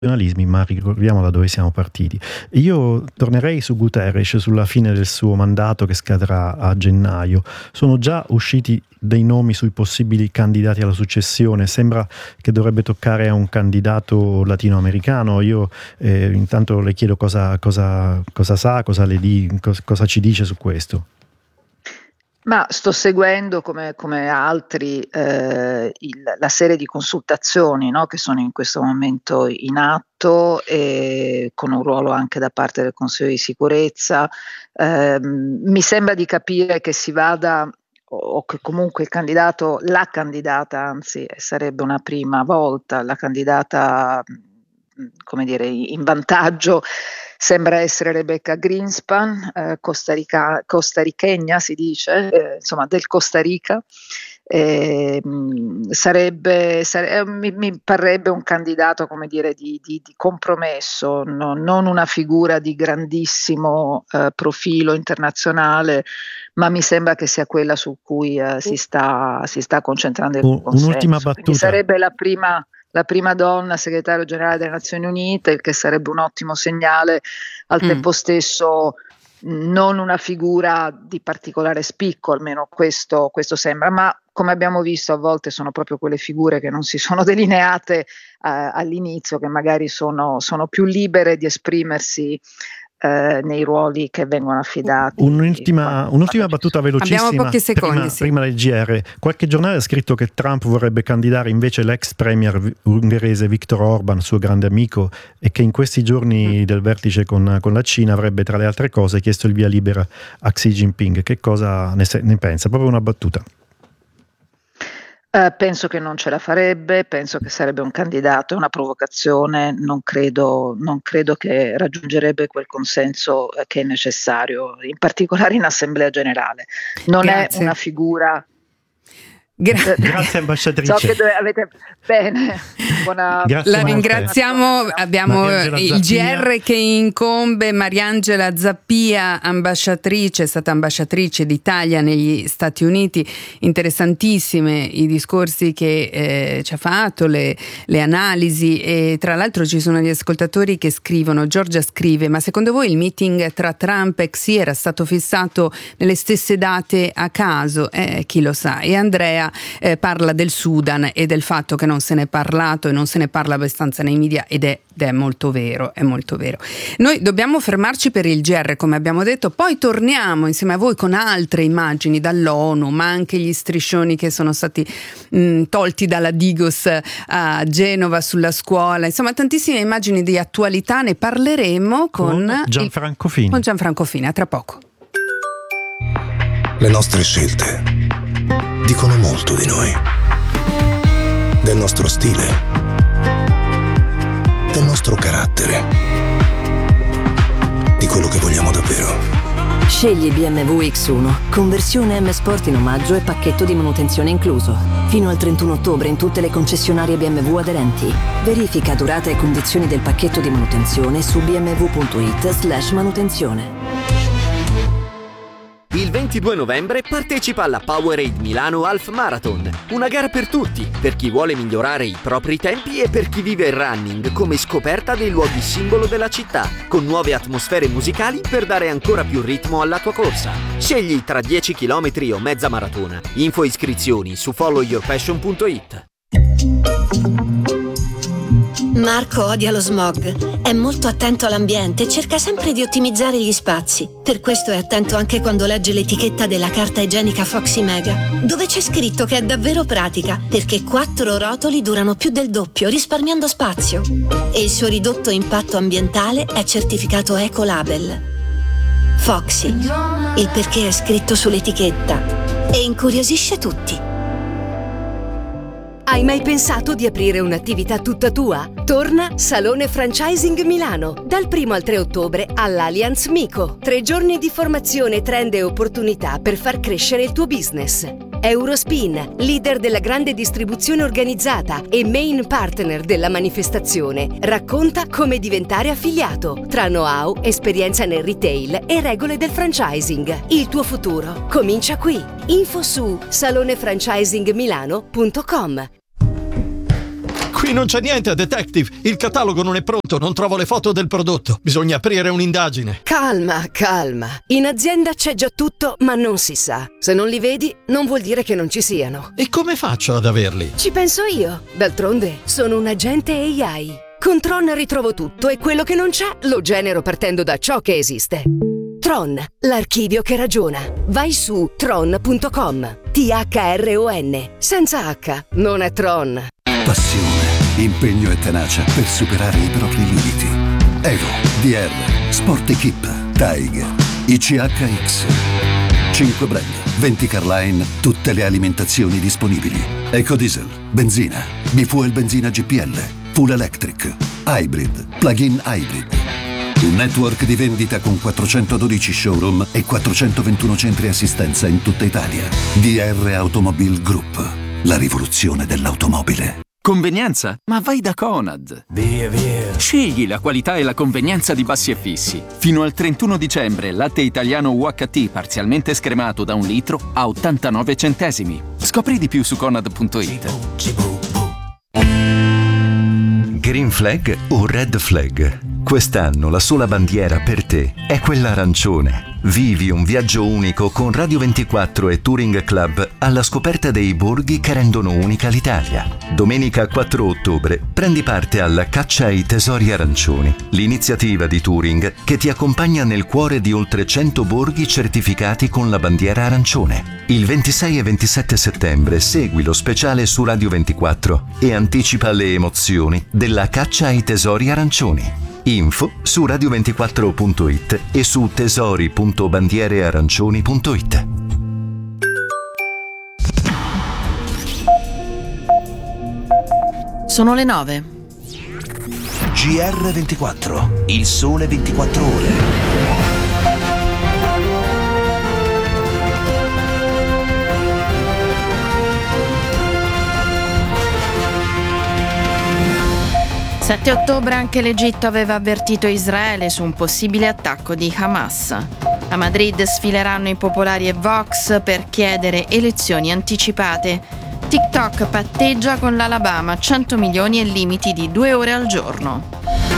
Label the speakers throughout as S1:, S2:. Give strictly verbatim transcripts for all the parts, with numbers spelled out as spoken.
S1: ma ricordiamo da dove siamo partiti. Io tornerei su Guterres, sulla fine del suo mandato che scadrà a gennaio. Sono già usciti dei nomi sui possibili candidati alla successione. Sembra che dovrebbe toccare a un candidato latinoamericano. Io eh, intanto le chiedo cosa, cosa, cosa sa, cosa, le di, cosa, cosa ci dice su questo.
S2: Ma sto seguendo come, come altri eh, il, la serie di consultazioni, no, che sono in questo momento in atto, e con un ruolo anche da parte del Consiglio di sicurezza. Eh, mi sembra di capire che si vada, o che comunque il candidato, la candidata, anzi sarebbe una prima volta, la candidata, come dire, in vantaggio sembra essere Rebecca Greenspan, eh, costarica, costarichegna si dice, eh, insomma del Costa Rica. Eh, sarebbe, sare, mi, mi parrebbe un candidato, come dire, di, di, di compromesso, no, non una figura di grandissimo eh, profilo internazionale, ma mi sembra che sia quella su cui eh, si, sta, si sta concentrando il
S1: uh,
S2: consenso.
S1: Un'ultima battuta.
S2: Quindi sarebbe la prima... la prima donna segretario generale delle Nazioni Unite, il che sarebbe un ottimo segnale, al mm. tempo stesso non una figura di particolare spicco, almeno questo, questo sembra, ma come abbiamo visto a volte sono proprio quelle figure che non si sono delineate eh, all'inizio, che magari sono, sono più libere di esprimersi Eh, nei ruoli che vengono affidati.
S1: Un'ultima, un'ultima battuta velocissima.
S3: Abbiamo pochi secondi,
S1: prima,
S3: sì.
S1: prima del G R. Qualche giornale ha scritto che Trump vorrebbe candidare invece l'ex premier ungherese Viktor Orban, suo grande amico, e che in questi giorni mm. del vertice con, con la Cina avrebbe, tra le altre cose, chiesto il via libera a Xi Jinping. Che cosa ne, ne pensa? Proprio una battuta.
S2: Uh, penso che non ce la farebbe, penso che sarebbe un candidato, una provocazione, non credo, non credo che raggiungerebbe quel consenso che è necessario, in particolare in Assemblea Generale. Non Grazie. È una figura...
S3: Gra-
S1: Grazie ambasciatrice.
S2: So che dove avete bene. Buona,
S3: Grazie, la ringraziamo. Abbiamo il G R che incombe Mariangela Zappia, ambasciatrice, è stata ambasciatrice d'Italia negli Stati Uniti. Interessantissime i discorsi che eh, ci ha fatto, le, le analisi, e tra l'altro ci sono gli ascoltatori che scrivono. Giorgia scrive: ma secondo voi il meeting tra Trump e Xi era stato fissato nelle stesse date a caso? Eh, chi lo sa. E Andrea Eh, parla del Sudan e del fatto che non se ne è parlato e non se ne parla abbastanza nei media, ed è, ed è molto vero, è molto vero. Noi dobbiamo fermarci per il G R, come abbiamo detto, poi torniamo insieme a voi con altre immagini dall'ONU, ma anche gli striscioni che sono stati mh, tolti dalla Digos a Genova sulla scuola, insomma tantissime immagini di attualità. Ne parleremo con,
S1: con Gianfranco Fini.
S3: Con Gianfranco Fini, a tra poco.
S4: Le nostre scelte dicono molto di noi, del nostro stile, del nostro carattere, di quello che vogliamo davvero.
S5: Scegli B M W X uno, conversione M Sport in omaggio e pacchetto di manutenzione incluso. Fino al trentuno ottobre in tutte le concessionarie B M W aderenti. Verifica durata e condizioni del pacchetto di manutenzione su bmw.it slash manutenzione.
S6: Il ventidue novembre partecipa alla Powerade Milano Half Marathon, una gara per tutti, per chi vuole migliorare i propri tempi e per chi vive il running come scoperta dei luoghi simbolo della città, con nuove atmosfere musicali per dare ancora più ritmo alla tua corsa. Scegli tra dieci chilometri o mezza maratona. Info e iscrizioni su follow your passion punto it.
S7: Marco odia lo smog, è molto attento all'ambiente e cerca sempre di ottimizzare gli spazi. Per questo è attento anche quando legge l'etichetta della carta igienica Foxy Mega, dove c'è scritto che è davvero pratica, perché quattro rotoli durano più del doppio, risparmiando spazio. E il suo ridotto impatto ambientale è certificato Ecolabel. Foxy, il perché è scritto sull'etichetta e incuriosisce tutti.
S8: Hai mai pensato di aprire un'attività tutta tua? Torna Salone Franchising Milano dal primo al tre ottobre all'Allianz Mico. Tre giorni di formazione, trend e opportunità per far crescere il tuo business. Eurospin, leader della grande distribuzione organizzata e main partner della manifestazione, racconta come diventare affiliato tra know-how, esperienza nel retail e regole del franchising. Il tuo futuro comincia qui. Info su salone franchising milano punto com.
S9: Qui Qui non c'è niente, detective. Il catalogo non è pronto, non trovo le foto del prodotto. Bisogna aprire un'indagine.
S8: Calma, calma. In azienda c'è già tutto, ma non si sa. Se non li vedi, non vuol dire che non ci siano.
S9: E come faccio ad averli?
S8: Ci penso io. D'altronde, sono un agente A I. Con Tron ritrovo tutto e quello che non c'è lo genero partendo da ciò che esiste. Tron, l'archivio che ragiona. Vai su tron punto com. T H R O N. Senza H, non è Tron.
S10: Passione, impegno e tenacia per superare i propri limiti. Evo, D R, Sport Equip, Tiger, I C H X. cinque brand, venti Carline, tutte le alimentazioni disponibili. Ecodiesel, benzina, bifuel benzina G P L, full electric, hybrid, plug-in hybrid. Un network di vendita con quattrocentododici showroom e quattrocentoventuno centri assistenza in tutta Italia. D R Automobile Group, la rivoluzione dell'automobile.
S11: Convenienza? Ma vai da Conad. Via, via. Scegli la qualità e la convenienza di Bassi e Fissi. Fino al trentuno dicembre, latte italiano U H T parzialmente scremato da un litro a ottantanove centesimi. Scopri di più su conad punto it.
S12: Green Flag o Red Flag? Quest'anno la sola bandiera per te è quella arancione. Vivi un viaggio unico con Radio ventiquattro e Touring Club alla scoperta dei borghi che rendono unica l'Italia. Domenica quattro ottobre prendi parte alla Caccia ai Tesori Arancioni, l'iniziativa di Touring che ti accompagna nel cuore di oltre cento borghi certificati con la bandiera arancione. Il ventisei e ventisette settembre segui lo speciale su Radio ventiquattro e anticipa le emozioni della Caccia ai Tesori Arancioni. Info su radio ventiquattro punto it e su tesori punto bandierearancioni punto it.
S13: Sono le nove.
S4: G R ventiquattro, il sole ventiquattro ore.
S13: sette ottobre anche l'Egitto aveva avvertito Israele su un possibile attacco di Hamas. A Madrid sfileranno i popolari e Vox per chiedere elezioni anticipate. TikTok patteggia con l'Alabama, cento milioni e limiti di due ore al giorno.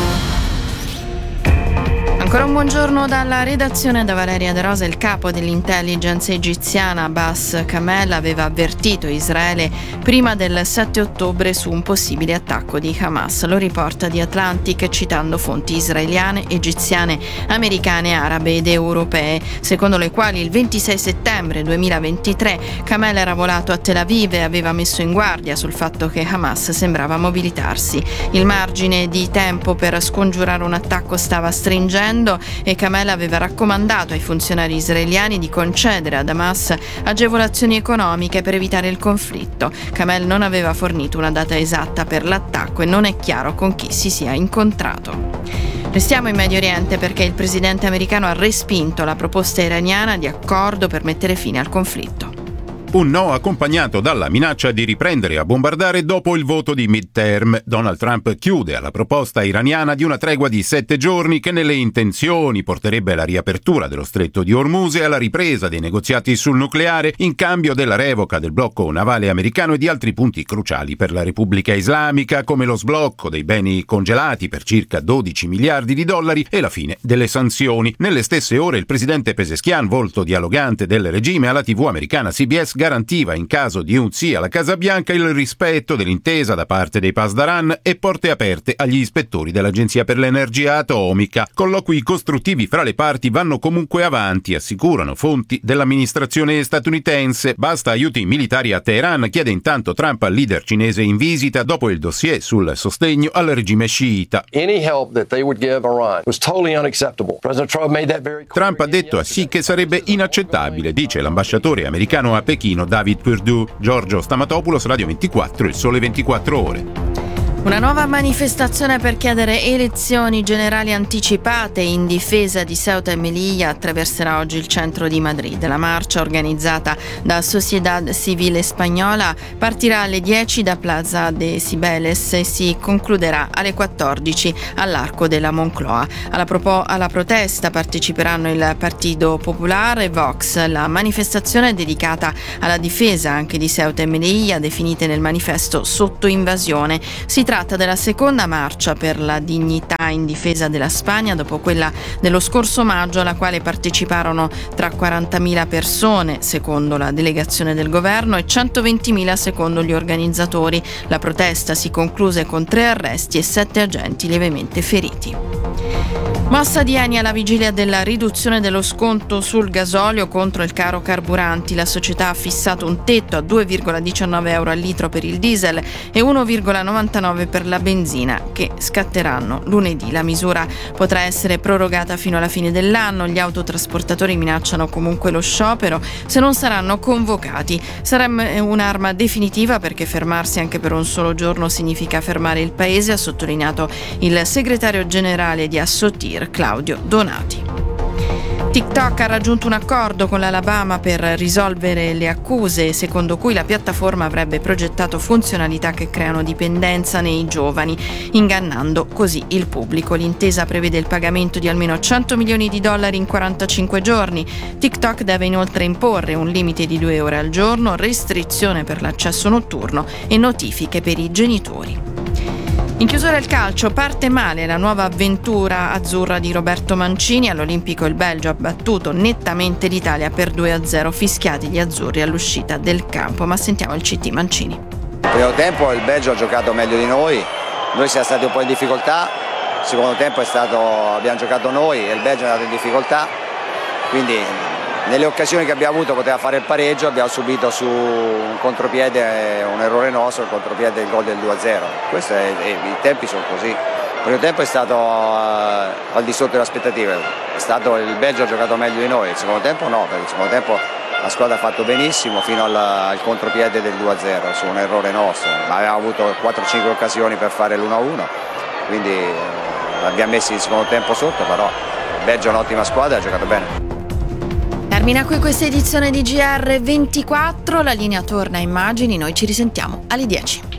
S13: Ancora un buongiorno dalla redazione da Valeria De Rosa. Il capo dell'intelligence egiziana Abbas Kamel aveva avvertito Israele prima del sette ottobre su un possibile attacco di Hamas. Lo riporta The Atlantic citando fonti israeliane, egiziane, americane, arabe ed europee, secondo le quali il ventisei settembre duemilaventitré Kamel era volato a Tel Aviv e aveva messo in guardia sul fatto che Hamas sembrava mobilitarsi. Il margine di tempo per scongiurare un attacco stava stringendo e Kamel aveva raccomandato ai funzionari israeliani di concedere ad Hamas agevolazioni economiche per evitare il conflitto. Kamel non aveva fornito una data esatta per l'attacco e non è chiaro con chi si sia incontrato. Restiamo in Medio Oriente perché il presidente americano ha respinto la proposta iraniana di accordo per mettere fine al conflitto.
S14: Un no accompagnato dalla minaccia di riprendere a bombardare dopo il voto di midterm. Donald Trump chiude alla proposta iraniana di una tregua di sette giorni che nelle intenzioni porterebbe alla riapertura dello stretto di Hormuz e alla ripresa dei negoziati sul nucleare in cambio della revoca del blocco navale americano e di altri punti cruciali per la Repubblica Islamica come lo sblocco dei beni congelati per circa dodici miliardi di dollari e la fine delle sanzioni. Nelle stesse ore il presidente Pezeshkian, volto dialogante del regime, alla tivù americana C B S garantiva in caso di un sì alla Casa Bianca il rispetto dell'intesa da parte dei Pasdaran e porte aperte agli ispettori dell'Agenzia per l'Energia Atomica. Colloqui costruttivi fra le parti vanno comunque avanti, assicurano fonti dell'amministrazione statunitense. Basta aiuti militari a Teheran, chiede intanto Trump al leader cinese in visita dopo il dossier sul sostegno al regime sciita. Trump ha detto a sì che sarebbe inaccettabile, dice l'ambasciatore americano a Pechino David Perdue. Giorgio Stamatopoulos, Radio ventiquattro, il sole ventiquattro ore.
S13: Una nuova manifestazione per chiedere elezioni generali anticipate in difesa di Ceuta e Melilla attraverserà oggi il centro di Madrid. La marcia, organizzata da Sociedad Civil Spagnola, partirà alle dieci da Plaza de Cibeles e si concluderà alle quattordici all'Arco della Moncloa. Alla, propo- alla protesta parteciperanno il Partito Popolare e Vox. La manifestazione è dedicata alla difesa anche di Ceuta e Melilla, definite nel manifesto sotto invasione. Si tratta tratta della seconda marcia per la dignità in difesa della Spagna dopo quella dello scorso maggio, alla quale parteciparono tra quarantamila persone secondo la delegazione del governo e centoventimila secondo gli organizzatori. La protesta si concluse con tre arresti e sette agenti lievemente feriti. Mossa di Eni alla vigilia della riduzione dello sconto sul gasolio contro il caro carburanti. La società ha fissato un tetto a due virgola diciannove euro al litro per il diesel e uno virgola novantanove per la benzina, che scatteranno lunedì. La misura potrà essere prorogata fino alla fine dell'anno. Gli autotrasportatori minacciano comunque lo sciopero se non saranno convocati. Sarebbe un'arma definitiva, perché fermarsi anche per un solo giorno significa fermare il paese, ha sottolineato il segretario generale di Assotir, Claudio Donati. TikTok ha raggiunto un accordo con l'Alabama per risolvere le accuse secondo cui la piattaforma avrebbe progettato funzionalità che creano dipendenza nei giovani, ingannando così il pubblico. L'intesa prevede il pagamento di almeno cento milioni di dollari in quarantacinque giorni. TikTok deve inoltre imporre un limite di due ore al giorno, restrizione per l'accesso notturno e notifiche per i genitori. In chiusura il calcio, parte male la nuova avventura azzurra di Roberto Mancini. All'Olimpico il Belgio ha battuto nettamente l'Italia per due a zero, fischiati gli azzurri all'uscita del campo. Ma sentiamo il C T Mancini.
S15: Nel primo tempo il Belgio ha giocato meglio di noi, noi siamo stati un po' in difficoltà, il secondo tempo è stato, abbiamo giocato noi e il Belgio è andato in difficoltà, quindi nelle occasioni che abbiamo avuto poteva fare il pareggio, abbiamo subito su un contropiede, un errore nostro, il contropiede del gol del due a zero. Questo è, è, i tempi sono così. Il primo tempo è stato uh, al di sotto delle aspettative, è stato, il Belgio ha giocato meglio di noi, il secondo tempo no, perché il secondo tempo la squadra ha fatto benissimo fino al, al contropiede del due a zero su un errore nostro, ma avevamo avuto quattro cinque occasioni per fare l'uno a uno, quindi uh, l'abbiamo messi il secondo tempo sotto, però il Belgio è un'ottima squadra e ha giocato bene.
S13: Termina qui questa edizione di G R ventiquattro, la linea torna a Immagini, noi ci risentiamo alle dieci.